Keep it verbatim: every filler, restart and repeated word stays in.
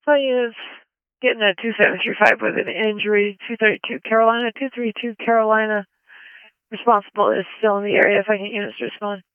is getting a two seven three five with an injury. two thirty-two Carolina, two three two Carolina. Responsible is still in the area if I get units to respond.